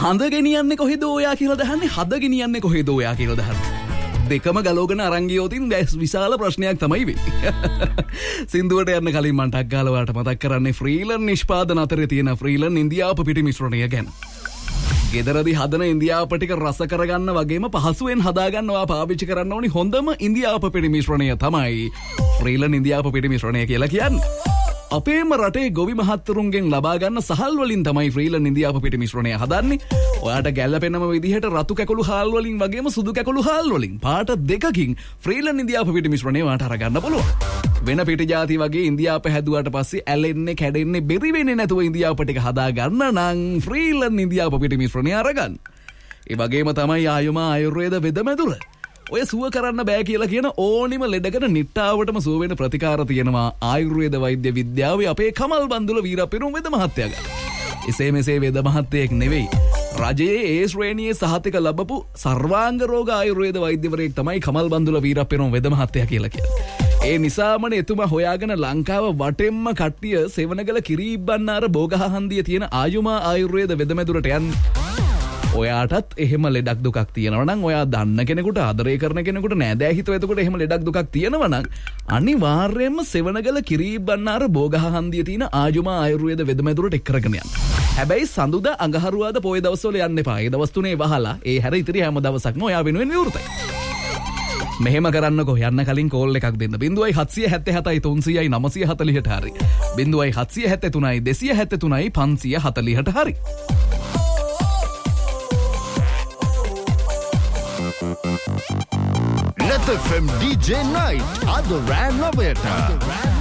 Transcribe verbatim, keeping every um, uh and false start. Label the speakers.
Speaker 1: හඳ ගෙනියන්නේ කොහෙද ඔයා කියලා දහන්නේ හද ගෙනියන්නේ කොහෙද ඔයා කියලා දහන්නේ දෙකම ගලෝගෙන අරන් ගියොතින් දැස් විශාල ප්‍රශ්නයක් තමයි වෙන්නේ. සින්දුවට යන්න කලින් මම ටක් ගාලා ඔයාලට මතක් කරන්නේ ෆ්‍රීලන් නිෂ්පාදන අතරේ තියෙන ෆ්‍රීලන් ඉන්දියාප පිටි මිශ්‍රණය ගැන. ගෙදරදී හදන ඉන්දියාප ටික රස කරගන්න වගේම පහසුවෙන් හදාගන්න ඔයා පාවිච්චි කරන්න ඕනි හොඳම ඉන්දියාප පිටි මිශ්‍රණය තමයි ෆ්‍රීලන් ඉන්දියාප පිටි මිශ්‍රණය කියලා කියන්නේ. අපේම රටේ ගොවි මහත්තුරුන්ගෙන් ලබා ගන්න සහල් වලින් තමයි ෆ්‍රීලන් ඉන්දියාප පිටි මිශ්‍රණය හදන්නේ. ඔයාට ගැළපෙනම විදිහට රතු කැකුළු හාල් වලින් වගේම සුදු කැකුළු හාල් වලින් පාට දෙකකින් ෆ්‍රීලන් ඉන්දියාප පිටි මිශ්‍රණය ඔයාට අරගන්න පුළුවන්. වෙන පිටි ಜಾති වගේ ඉන්දියාප හැදුවාට පස්සේ ඇලෙන්නේ කැඩෙන්නේ බෙරි වෙන්නේ නැතුව ඉන්දියාප ටික හදා ගන්න නම් ෆ්‍රීලන් ඉන්දියාප පිටි මිශ්‍රණය අරගන්න. ඒ වගේම තමයි ආයුම ආයුර්වේද වෙදමැදුර. ඔය සුව කරන්න බෑ කියලා කියන ඕනිම ලෙඩකට නිට්ටාවටම සුව වෙන ප්‍රතිකාර තියෙනවා ආයුර්වේද වෛද්‍ය විද්‍යාවේ අපේ කමල් බන්දුල වීරපිරුම් වෙද මහත්තයාගේ. එසේ මෙසේ වෙද මහත්තයෙක් නෙවෙයි. රජයේ ඒ ශ්‍රේණියේ සහතික ලැබපු සර්වාංග රෝග ආයුර්වේද වෛද්‍යවරයෙක් තමයි කමල් බන්දුල වීරපිරුම් වෙද මහත්තයා කියලා කියන්නේ. ඒ නිසාමනේ එතුමා හොයාගෙන ලංකාව වටෙන්ම කට්ටිය සෙවණගල කිරිබ්බන්නාර බෝගහහන්දිය තියෙන ආයුමා ආයුර්වේද වෙදමැදුරට යන්නේ. ඔයාටත් එහෙම ලෙඩක් දුකක් තියෙනවා නම් ඔයා දන්න කෙනෙකුට ආදරය කරන කෙනෙකුට නෑදෑ හිතවෙතකොට එහෙම ලෙඩක් දුකක් තියෙනවා නම් අනිවාර්යයෙන්ම සෙවණගල කිරිබ්බන්නාර බෝගහහන්දිය තියෙන ආයුමා ආයුර්වේද වෙදමැදුරට එක් කරගෙන යන්න. හැබැයි සඳුදා අඟහරුවාද පොය දවස්වල යන්න එපා. ඒ දවස් තුනේ වහලා ඒ හැර ඉතිරි හැම දවසක්ම ඔයා වෙනුවෙන් විවෘතයි. මෙහෙම කරන්නකෝ යන්න කලින් කෝල් එකක් දෙන්න. බිංදුවයි හත්සිය හැත්තෑ හතයි තුන්සියයි නවසිය හතළිහට හරි. බිංදුවයි හත්සිය හැත්තෑ තුනයි දෙසිය හැත්තෑ තුනයි පන්සිය හතළිහට හරි.
Speaker 2: Net F M D J Night. Other random